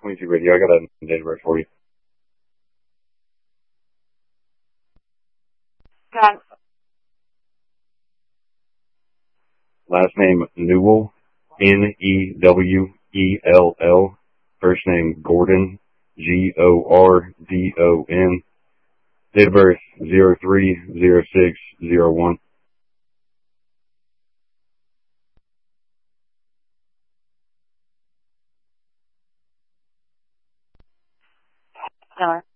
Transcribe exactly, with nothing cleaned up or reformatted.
twenty-two Radio. I got a date of birth for you. Okay. Last name Newell, N E W E L L. First name Gordon, G O R D O N. Date of birth zero three zero six zero one. All right.